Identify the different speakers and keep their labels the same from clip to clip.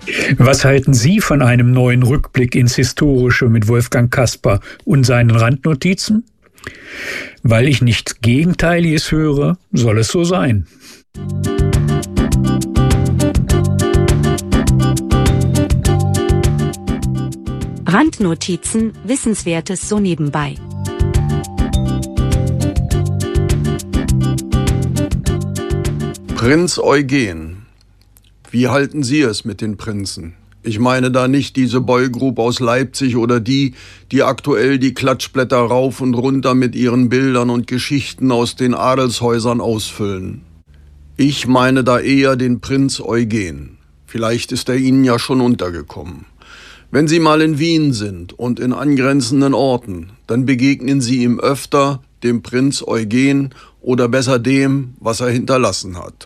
Speaker 1: Was halten Sie von einem neuen Rückblick ins Historische mit Wolfgang Kasper und seinen Randnotizen? Weil ich nichts Gegenteiliges höre, soll es so sein.
Speaker 2: Randnotizen, Wissenswertes so nebenbei.
Speaker 3: Prinz Eugen. Wie halten Sie es mit den Prinzen? Ich meine da nicht diese Boygroup aus Leipzig oder die aktuell die Klatschblätter rauf und runter mit ihren Bildern und Geschichten aus den Adelshäusern ausfüllen. Ich meine da eher den Prinz Eugen. Vielleicht ist er Ihnen ja schon untergekommen. Wenn Sie mal in Wien sind und in angrenzenden Orten, dann begegnen Sie ihm öfter, dem Prinz Eugen, oder besser dem, was er hinterlassen hat.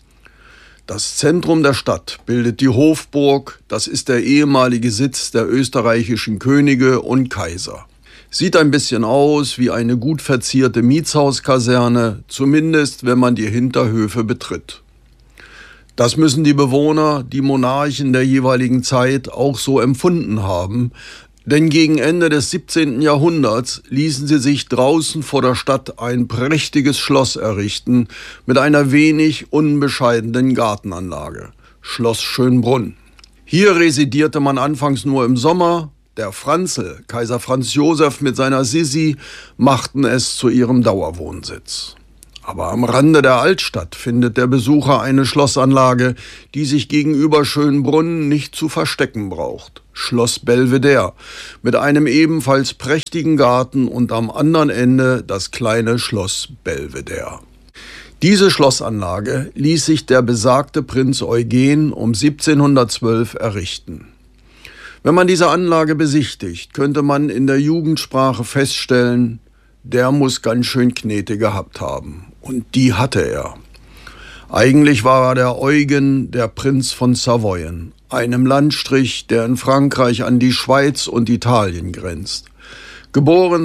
Speaker 3: Das Zentrum der Stadt bildet die Hofburg, das ist der ehemalige Sitz der österreichischen Könige und Kaiser. Sieht ein bisschen aus wie eine gut verzierte Mietshauskaserne, zumindest wenn man die Hinterhöfe betritt. Das müssen die Bewohner, die Monarchen der jeweiligen Zeit, auch so empfunden haben, denn gegen Ende des 17. Jahrhunderts ließen sie sich draußen vor der Stadt ein prächtiges Schloss errichten mit einer wenig unbescheidenen Gartenanlage, Schloss Schönbrunn. Hier residierte man anfangs nur im Sommer. Der Franzl, Kaiser Franz Josef mit seiner Sisi, machten es zu ihrem Dauerwohnsitz. Aber am Rande der Altstadt findet der Besucher eine Schlossanlage, die sich gegenüber Schönbrunn nicht zu verstecken braucht. Schloss Belvedere mit einem ebenfalls prächtigen Garten und am anderen Ende das kleine Schloss Belvedere. Diese Schlossanlage ließ sich der besagte Prinz Eugen um 1712 errichten. Wenn man diese Anlage besichtigt, könnte man in der Jugendsprache feststellen, der muss ganz schön Knete gehabt haben. Und die hatte er. Eigentlich war er der Eugen, der Prinz von Savoyen, einem Landstrich, der in Frankreich an die Schweiz und Italien grenzt. Geboren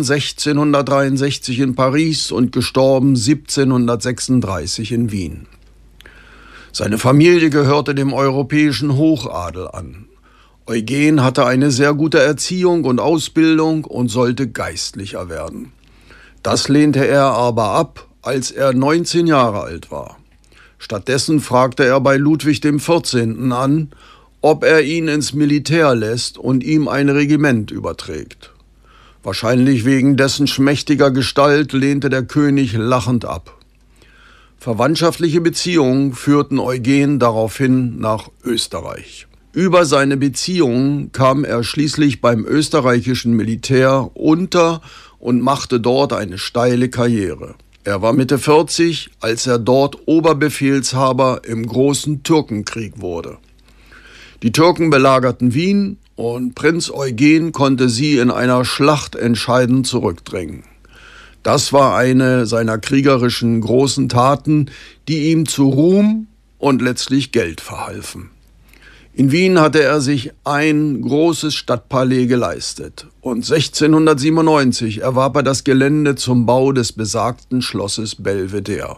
Speaker 3: 1663 in Paris und gestorben 1736 in Wien. Seine Familie gehörte dem europäischen Hochadel an. Eugen hatte eine sehr gute Erziehung und Ausbildung und sollte Geistlicher werden. Das lehnte er aber ab, als er 19 Jahre alt war. Stattdessen fragte er bei Ludwig XIV. An, ob er ihn ins Militär lässt und ihm ein Regiment überträgt. Wahrscheinlich wegen dessen schmächtiger Gestalt lehnte der König lachend ab. Verwandtschaftliche Beziehungen führten Eugen daraufhin nach Österreich. Über seine Beziehungen kam er schließlich beim österreichischen Militär unter und machte dort eine steile Karriere. Er war Mitte 40, als er dort Oberbefehlshaber im großen Türkenkrieg wurde. Die Türken belagerten Wien und Prinz Eugen konnte sie in einer Schlacht entscheidend zurückdrängen. Das war eine seiner kriegerischen großen Taten, die ihm zu Ruhm und letztlich Geld verhalfen. In Wien hatte er sich ein großes Stadtpalais geleistet und 1697 erwarb er das Gelände zum Bau des besagten Schlosses Belvedere.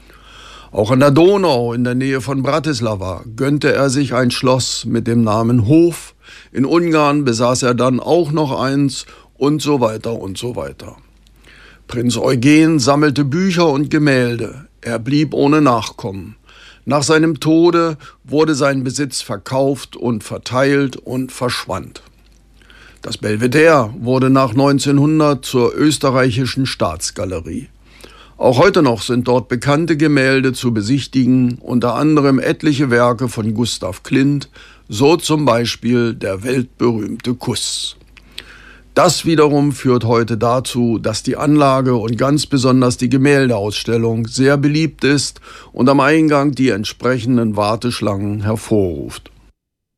Speaker 3: Auch an der Donau in der Nähe von Bratislava gönnte er sich ein Schloss mit dem Namen Hof. In Ungarn besaß er dann auch noch eins und so weiter und so weiter. Prinz Eugen sammelte Bücher und Gemälde. Er blieb ohne Nachkommen. Nach seinem Tode wurde sein Besitz verkauft und verteilt und verschwand. Das Belvedere wurde nach 1900 zur österreichischen Staatsgalerie. Auch heute noch sind dort bekannte Gemälde zu besichtigen, unter anderem etliche Werke von Gustav Klimt, so zum Beispiel der weltberühmte Kuss. Das wiederum führt heute dazu, dass die Anlage und ganz besonders die Gemäldeausstellung sehr beliebt ist und am Eingang die entsprechenden Warteschlangen hervorruft.